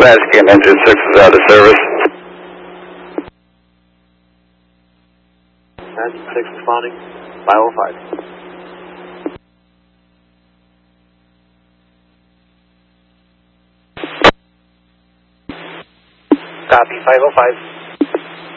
Vascuum, engine 6 is out of service. Engine 6 responding, 505. Copy, 505.